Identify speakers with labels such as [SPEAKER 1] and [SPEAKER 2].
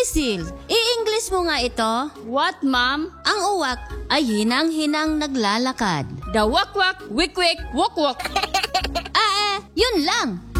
[SPEAKER 1] Cecil, i-English mo nga ito.
[SPEAKER 2] What, ma'am?
[SPEAKER 1] Ang uwak ay hinang-hinang naglalakad.
[SPEAKER 2] The wak-wak, wik-wik, wok-wok.
[SPEAKER 1] Yun lang.